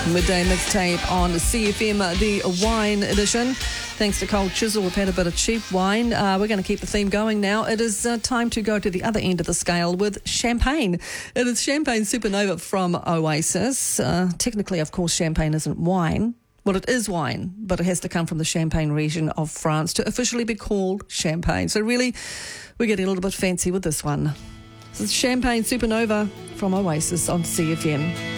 Midday mixtape on CFM, the wine edition. Thanks to Cold Chisel, we've had a bit of cheap wine. We're going to keep the theme going now. It is time to go to the other end of the scale with champagne. It is Champagne Supernova from Oasis. Technically, of course, champagne isn't wine. Well, it is wine, but it has to come from the Champagne region of France to officially be called champagne. So really, we're getting a little bit fancy with this one. This is Champagne Supernova from Oasis on CFM.